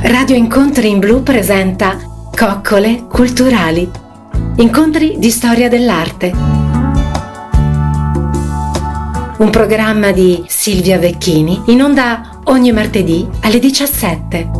Radio Incontri in Blu presenta Coccole Culturali, incontri di storia dell'arte. Un programma di Silvia Vecchini in onda ogni martedì alle 17.